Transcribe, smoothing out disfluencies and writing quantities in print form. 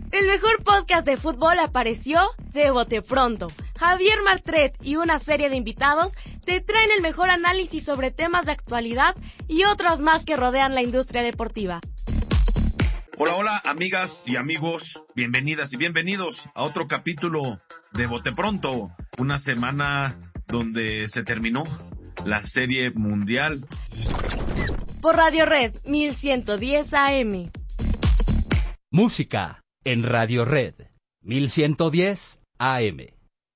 El mejor podcast de fútbol apareció de bote pronto. Javier Martret y una serie de invitados te traen el mejor análisis sobre temas de actualidad y otros más que rodean la industria deportiva. Hola, hola, amigas y amigos, bienvenidas y bienvenidos a otro capítulo de Bote Pronto, una semana donde se terminó la Serie Mundial. Por Radio Red 1110 AM. Música en Radio Red 1110 AM.